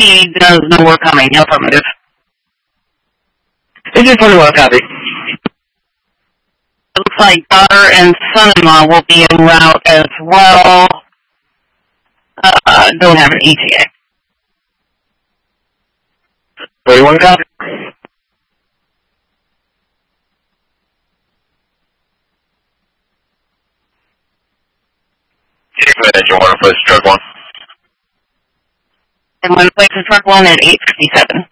she does know we're coming. Affirmative. This is 21 copy. It looks like daughter and son-in-law will be en route as well. Don't have an ETA. 21 copy. Engine 1 place truck 1. And 1 place is truck 1 at 8:57.